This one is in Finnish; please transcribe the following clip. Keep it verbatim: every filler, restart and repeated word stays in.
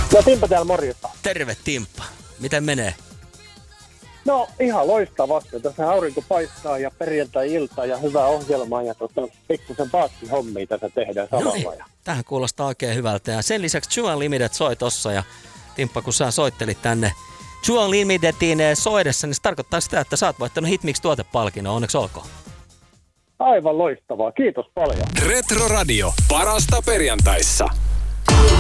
No Timppa täällä, morjesta. Terve Timppa. Miten menee? No ihan loistavasti. Tässä aurinko paistaa ja perjantai-ilta ja hyvää ohjelmaa ja tota, pikkusen baattihommia tässä tehdään samalla. No niin, tähän kuulostaa oikein hyvältä. Ja sen lisäksi Two Unlimited soi tossa ja Timppa, kun sä soittelit tänne Two Unlimitedin soidessa, niin se tarkoittaa sitä, että sä oot voittanut Hitmix tuotepalkinnon. Onneksi olkoon. Aivan loistavaa. Kiitos paljon. Retro Radio. Parasta perjantaissa.